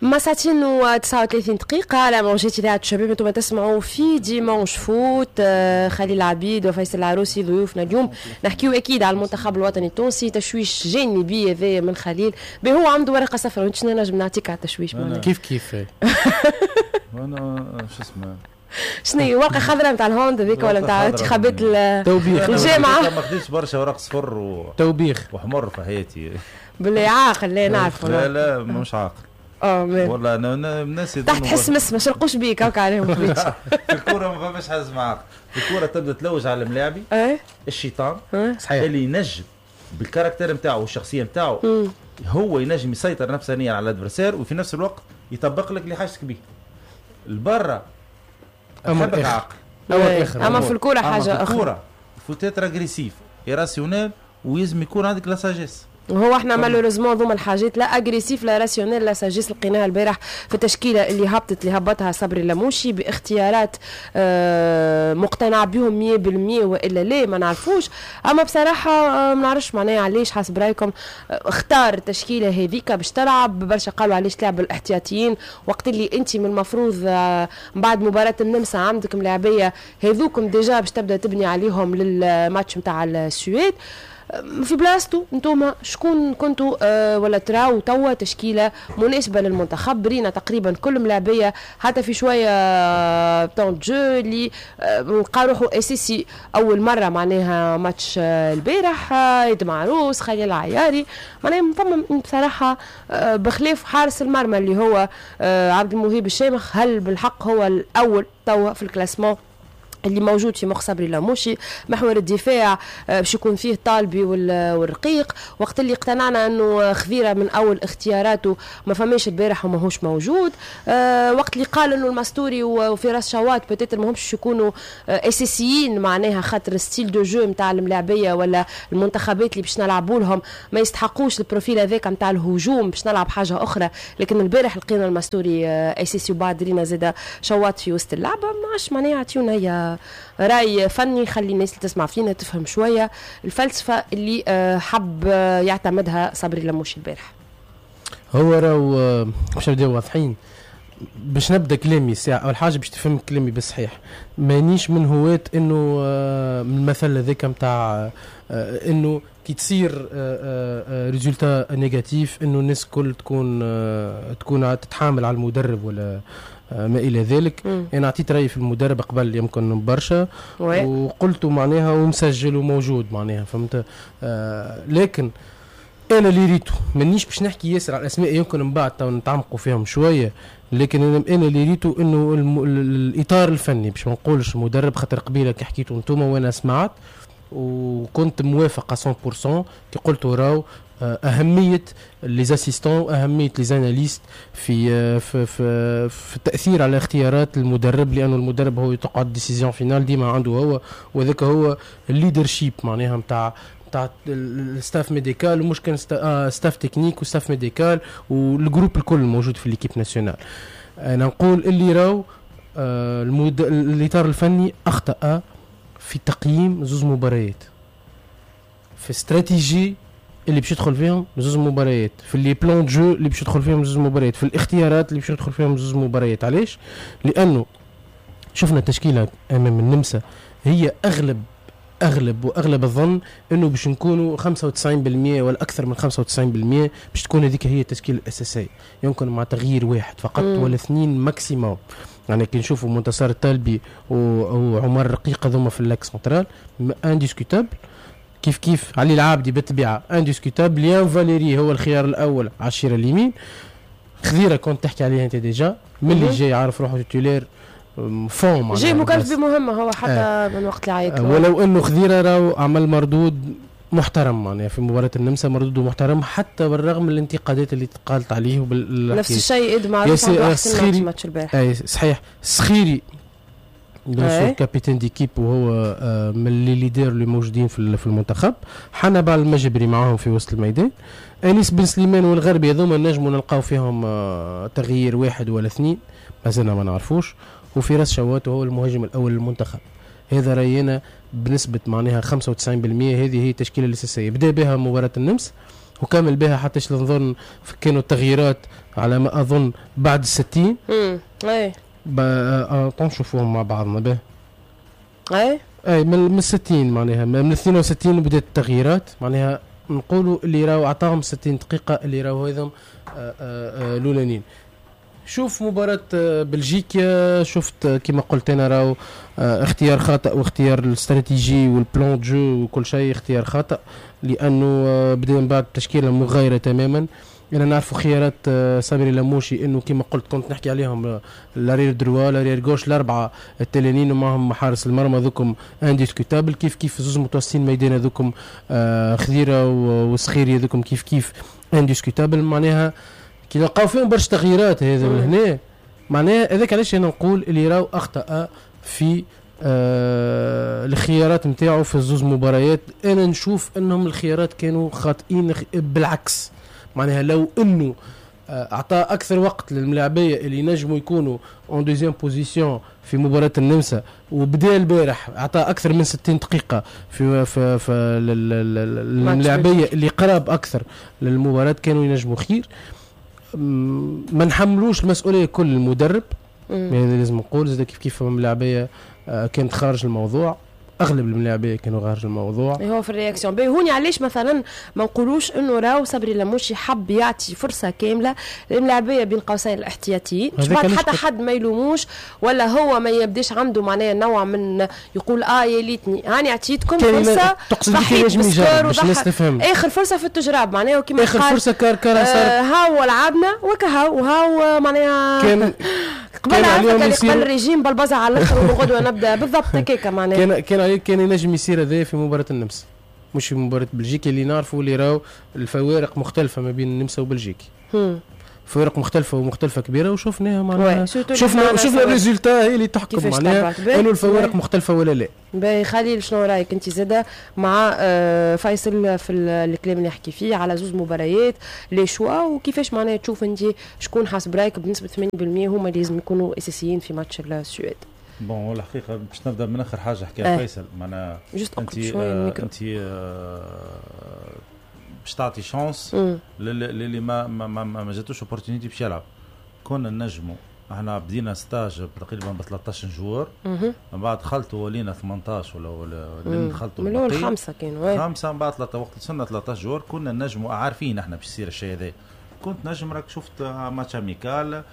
ما ساعتين و 39 دقيقة على موجات إذاعة الشباب. انتم تسمعوا في ديمانش فوت. خليل العبيد وفيصل العروسي ضيوفنا اليوم. نحكيو أكيد على المنتخب الوطني التونسي. تشويش جانبي هذا من خليل هو عنده ورقة صفراء. وانت شنو نجم نعطيك على التشويش؟ كيف وانا شو اسمه شنو ورقة خضراء نتاع الهوند هذيك ولا نتاع انتخابات توبيخ الجامعة؟ ما خديتش برشا ورق صفر توبيخ وحمر في حياتي. بالله عاقل. لا نعرف. لا مش عاقل والله. انا الناس تحت حس ما شرقوش بيك هكا عليهم في الكوره ما فماش حاجه معاق. الكوره تبدا تلوج على الملاعبي الشيطان صحيح اللي ينجم بالكاركتير نتاعو والشخصيه نتاعو هو ينجم يسيطر نفسانيا على الادفرسير وفي نفس الوقت يطبق لك اللي حاجتك بيه. البرة امر عاقل اما في الكوره حاجه اخرى. الكوره فوتيتر اغريسيف ايراسيونيل ويزم يكون عندك لا ساجيس. وهو احنا مالوريزمون ضم الحاجات لا اغريسيف لا راسيونيل لا ساجيس لقيناها البارح في التشكيله اللي هبطها صبري اللاموشي باختيارات مقتنع بهم 100% والا لا ما نعرفوش. اما بصراحه ما نعرفش معناها علاش حسب رايكم اختار التشكيله هذيك باش تلعب. برشا قالوا علاش تلعب الاحتياطيين وقت اللي انت من المفروض بعد مباراه النمسا عندك ملاعبيه هذوكم ديجا باش تبدا تبني عليهم للماتش نتاع السويد. في بلاصتو نتوما شكون كنتوا ولا تراو توا تشكيله مناسبه للمنتخب؟ برينا تقريبا كل ملاعبيه حتى في شويه طون جو اللي نلقاو روحو اساسي اول مره معناها ماتش البارح. عيد معروس خليل العياري معناها فما بصراحه بخلاف حارس المرمى اللي هو عبد الموهيب الشامخ. هل بالحق هو الاول توا في الكلاسمون اللي موجود في مخ صبري اللاموشي؟ محور الدفاع باش يكون فيه طالبي والرقيق. وقت اللي اقتنعنا انه خذيره من اول اختياراته ما فماش البارح وماهوش موجود. وقت اللي قال انه المستوري وفراس شوات بتاتر ما همش يكونوا اساسيين معناها خاطر ستيل دو جو نتاع الملاعبيه ولا المنتخبات اللي باش نلعبوا لهم ما يستحقوش البروفيل هذاك نتاع الهجوم باش نلعب حاجه اخرى. لكن البارح لقينا المستوري اساسي وبعد رينا زاده شوات في وسط اللعبه. ماش معناها عطيونا هي رأي فني خلي الناس اللي تسمع فينا تفهم شوية الفلسفة اللي حب يعتمدها صبري اللاموشي البارح. هو راهو باش نبداو واضحين باش نبدا كلامي ساعة. أول حاجة باش تفهم كلامي بالصحيح مانيش من هواة إنه من المثل هذاك متاع إنه كي تصير ريزولتا نيجاتيف إنه الناس كل تكون تتحامل على المدرب ولا ما إلى ذلك. أنا أعطيت رأيي في المدرب قبل يمكن برشا وقلته معناها ومسجل وموجود معناها فهمت. لكن أنا اللي ريته مانيش باش نحكي ياسر على الأسماء يمكن من بعد نتعمقوا فيهم شوية. لكن أنا اللي ريته إنه الإطار الفني باش ما نقولش المدرب خاطر قبيلة كي حكيتوا انتوما وأنا سمعت وكنت موافق 100% كي قلتوا راو أهمية ليزاسيستون أهمية ليزاناليست في التأثير على اختيارات المدرب. لأنه المدرب هو يتقعد ديسيزيون فينال ديما عنده هو وذاك هو الليدرشيب معناها متاع الستاف ميديكال ومش كان ستاف تكنيك وستاف ميديكال والجروب الكل الموجود في الكيب ناسيونال. أنا نقول اللي راو الإطار الفني أخطأ في تقييم زوز مباريات في استراتيجي اللي باش يدخل فيهم زوز مباريات في اللي بلان جو اللي باش يدخل فيهم زوز مباريات في الاختيارات اللي باش يدخل فيهم زوز مباريات. علاش؟ لأنه شفنا تشكيلة أمام النمسا هي أغلب الظن أنه باش نكونوا 95% ولا أكثر من 95% باش تكون هذيك هي التشكيلة الأساسية. يمكن مع تغيير واحد فقط ولا اثنين ماكسيموم. يعني كي نشوفوا منتصر الطالبي وعمر رقيق هذوما في اللاك سنترال انديسكوتابل. كيف علي العابدي بالطبيعه انديسكوتابل. ليان فاليري هو الخيار الاول على الشيره اليمين. خذيره كنت تحكي عليها انت ديجا من اللي جاي عارف روحه تيتولير فون جاي مكلف بمهمه هو حتى من وقت اللي عيط ولو انه خذيره راهو عمل مردود محترم يعني في مباراة النمسا مردوده محترم حتى بالرغم من الانتقادات اللي تقالت عليه نفس الشيء إد معروف عنده أحسن ماتش البارح. أي صحيح. سخيري كابتن ديكيب وهو من اللي ليدر اللي موجودين في المنتخب. حنبال المجبري معاهم في وسط الميدان. أنيس بن سليمان والغربي هذوما نجموا نلقاو فيهم تغيير واحد ولا اثنين مازلنا ما نعرفوش. وفي راس شوات وهو المهاجم الأول للمنتخب. هذا رأينا بنسبة معناها 95%. هذه هي التشكيلة الأساسية. بدأ بها مباراة النمس وكمل بها حتى نظن كانوا التغييرات على ما اظن بعد 60. اي نشوفوهم مع بعضنا به. اي من 60 معناها من 62 بدات التغييرات معناها نقولوا اللي راهو عطاهم 60 دقيقه اللي راهو هذم الاولانيين. شوف مباراة بلجيكا شفت كما قلت انا راهو اختيار خاطئ واختيار الاستراتيجي والبلان جو وكل شيء اختيار خاطئ لانه بدا من بعد تشكيله مغايره تماما. انا نعرفوا خيارات صابري لموشي انه كما قلت كنت نحكي عليهم لارير دروا لارير غوش الاربعه التلانين ومعهم حارس المرمى ذوكم انديسكوتابل كيف زوز متوسطين ميدان ذوكم خضيره وسخيري ذوكم كيف انديسكوتابل معناها كي لقاو فيهم برشا تغييرات هذا من هنا معناها هذاك علاش انا نقول اللي راهو اخطا في الخيارات نتاعو في الزوز مباريات. انا نشوف انهم الخيارات كانوا خاطئين بالعكس معناها لو انه اعطى اكثر وقت للملاعبيه اللي ينجموا يكونوا اون دوزيام بوزيسيون في مباراه النمسا وبدا البارح اعطى اكثر من 60 دقيقه في الملاعبيه اللي قراب اكثر للمباراه كانوا ينجموا خير. ما نحملوش المسؤوليه كل المدرب هذا لازم نقول زاد كيف الملاعبيه كانت خارج الموضوع اغلب الملاعبيه كانوا خارج الموضوع. هو في الرياكسيون هوني علاش مثلا ما نقولوش انه راهو صبري لموشي حب يعطي فرصه كامله للملاعبيه بين قوسين الاحتياطيين باش حتى حد ما يلوموش ولا هو ما يبداش عنده معناها نوع من يقول يا ليتني هاني عطيتكم فرصه تقصد كي نجم يجرب باش الناس تفهم اخر فرصه في التجراب معناها كيما اخر فرصه كار صار هاو لعبنا وهاو معناها كان قبل قبل الريجيم بالبزع على الاخر ونقعدوا نبدا بالضبط هكاك معناها كان ينجم يصير هذا في مباراه النمسا مش في مباراه بلجيكا اللي نعرفوا اللي راهو الفوارق مختلفه ما بين النمسا وبلجيكا فوارق مختلفه كبيره وشفناها معناها شفنا الريزولتا هي اللي تحكم معناها انه الفوارق مختلفه ولا لا. باهي خليل شنو رايك انت زاده مع فيصل في الكلام اللي يحكي فيه على زوز مباريات لي شوا وكيفاش معناها تشوف انت شكون حسب رايك بنسبه 80% هما اللي لازم يكونوا اساسيين في ماتش السويد؟ بون الحقيقه باش نبدا من اخر حاجه حكاها فيصل معناها انت باش تعطي شانس للي ما جاتوش اوبورتونيتي باش يلعب. كنا نجموا احنا بدينا ستاج تقريبا ب 13 جوار من بعد خلطوا ولينا 18 ولا خلطوا من الاول 5 كانوا 5 من بعد 3 وقت وصلنا 13 جوار كنا نجموا عارفين احنا باش يصير الشيء هذا. كنت نجم راك شفت ماتش اميكال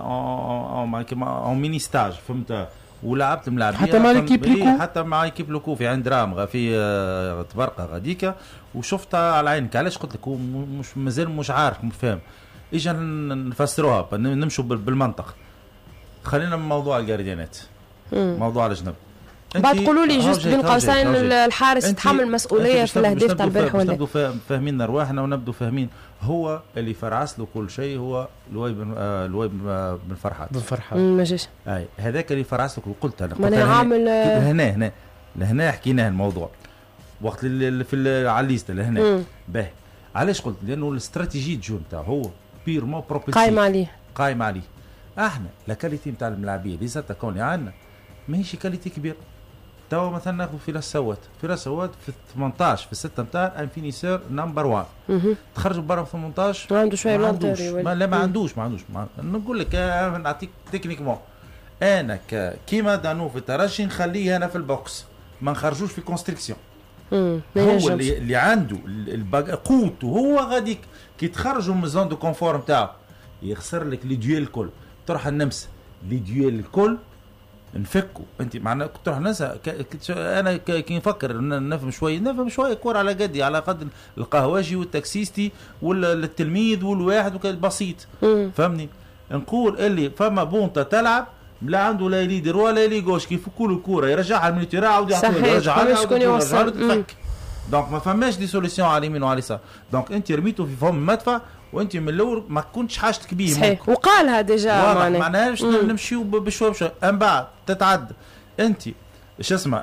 او ميني ستاج فهمت ولعبت ملاعبيه حتى مع ايكيب لوكو في عند رام في تبرقه غاديكا وشفتها على عينك. علاش قلت لك مش مازال مش عارف مش فاهم اجا نفسروها نمشوا بالمنطق. خلينا من موضوع الجارديانات موضوع الجنب بعد تقولوا لي جوست بين قوسين الحارس يتحمل مسؤوليه في الاهداف تاع البارح ولا نبدو فاهمين رواحنا ونبدو فاهمين هو اللي فرعس له كل شيء هو لوي بن فرحات ما جاش هذاك اللي فرعس له قلت انا قلت عامل هنا حكينا الموضوع وقت في على الليسته لهنا باهي. علاش قلت لانه الاستراتيجيه جو نتاعو هو بيرمون بروبيسيف قايم عليه احنا لا كاليتي نتاع الملاعبيه اللي زادت كوني عندنا ماهيش كاليتي كبير. توا مثلا ناخذ فراس سواد في 18 في 6 نتاع ان فينيسور نمبر 1 تخرج برا 18 ما عنده شويه لونتيري لا ما عندوش نقول لك نعطيك تكنيكمون انا كيما دانو في الترجي نخليه انا في البوكس ما نخرجوش في كونستريكسيون. هو اللي عنده قوته هو غاديك كي تخرجوا من زون دو كونفور نتاعو يخسر لك لي ديول الكل. تروح النمسا لي ديول الكل نفكوا انت معنا تروح ننسى انا كي نفكر نفهم شويه كور على قدي على قد القهوجي والتاكسيستي والتلميذ والواحد وكان بسيط فهمني. نقول اللي فما بونتا تلعب لا عنده لا ليدر ولا لي غوش كيف كل الكوره يرجعها من التيرا يرجعها دونك ما فماش دي سوليسيون على اليمين وعلى اليسار. دونك انت رميته في فم المدفع وانت من الاول ما كنتش حاجتك بيه صحيح وقالها ديجا معناها نمشيو بشوي من بعد تتعدى انت ايش اسمه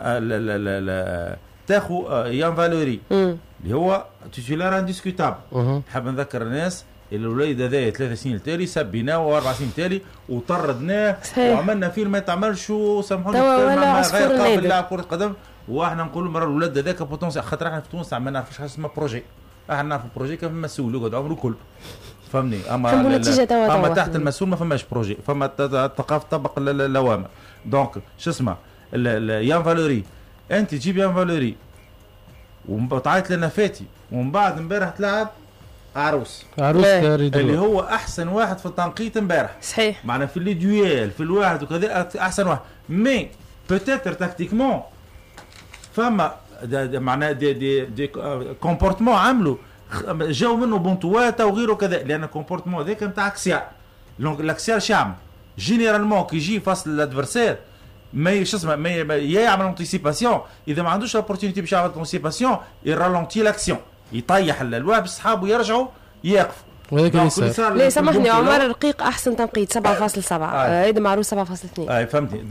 تاخو يان فالوري اللي هو تيتولار انديسكوتابل. حاب نذكر الناس الوليد هذايا 3 سنين التالي سبيناه و4 سنين التالي وطردناه وعملنا فيه ما يتعملش وسامحوني غير قابل لاعب كره قدم. واحنا نقولوا مرة الولد هذاك بوتونسيال خاطر احنا في تونس ما نعرفوش حاجه اسمها بروجي. احنا نعرفوا بروجي كيف مسؤول يقعد عمره كل فهمني. اما تحت المسؤول ما فماش بروجي، فما ثقافه طبق الاوامر. دونك شو اسمه يان فالوري، انت تجيب يان فالوري وتعيط لنا فاتي، ومن بعد امبارح تلعب عروس اللي هو احسن واحد في التنقيط امبارح. صحيح. معنا في لي دويل في الواحد وكذا احسن واحد، مي بوتيتر تاكتيكمون فما معناها دي كومبورتمون عملوا جاو منه بونتواتا وغيره كذا، لان الكومبورتمون هذاك نتاع اكسيال. دونك الاكسيال شعب جينيرالمون كي يجي فاصل الادفرسير ما شو اسمه ما يعمل انتيسيباسيون، اذا ما عندوش لابورتينيتي باش يعمل انتيسيباسيون يرالونتي لاكسيون، يطيح الواحد صحابه يرجعوا يقفوا. وهذاك اللي صار. لا سامحني عمر رقيق احسن تنقيط 7.7 هيدا معروف 7.2. اي فهمتني.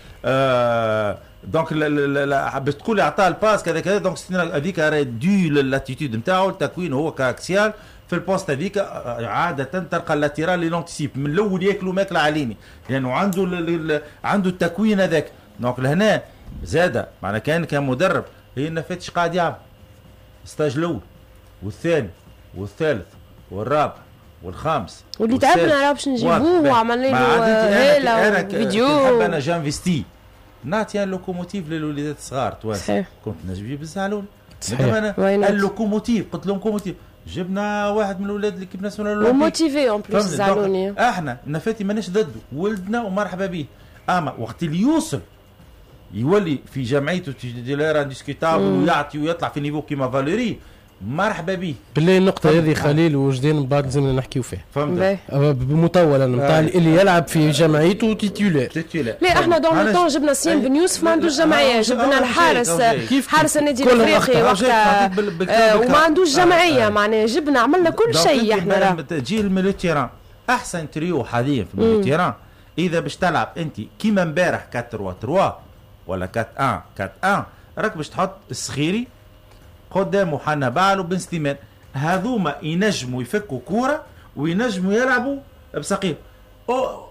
دونك باش تقول اعطاه الباس كذا كذا، دونك هذيك دو لاتيتود نتاعو التكوين هو كاكسيال في البوست هذيك عاده تلقى اللاتيرال لي لونتيسيب من الاول ياكلوا ماكله عليني، لانه عنده التكوين هذاك. دونك لهنا زاد معناها كان مدرب هي ما فاتش قاعد يعمل ستاج الاول والثاني والثالث والرابع والخامس واللي تعبنا راه باش نجيبوه وعملنا له هيلا فيديو. نحب انا جانفيستي نعطي اللوكوموتيف للوليدات الصغار توانسه، كنت نجيب بالزعلول. انا اللوكوموتيف قلت لهم كوموتيف، جبنا واحد من الاولاد اللي كيف ناس من الاولاد وموتيفي اون بليس زعلوني. احنا نفاتي ماناش ضده، ولدنا ومرحبا به. اما وقت اللي يوصل يولي في جمعيته تيجي انديسكوتابل ويعطي ويطلع في نيفو كيما فالوري، مرحبا به. بالله النقطة هذه خليل وجدان من بعد لازمنا نحكيو فيها. فهمت. بمطولة نتاع اللي يلعب في جمعيته تيتولير. لا احنا دون لو طون جبنا سيم بن يوسف ما عندوش جمعية، جبنا الحارس حارس النادي الافريقي وقتها وما عندوش جمعية، معناها جبنا عملنا كل شيء. احنا تجي الميليو تيران احسن تريو حاليا في الميليو تيران. اذا باش تلعب انت كيما امبارح 4-3-3 ولا 4-1-4-1 راك باش تحط السخيري قدامه حنا بعل وبن سليمان، هذوما ينجموا يفكوا كوره وينجموا يلعبوا بسقيم.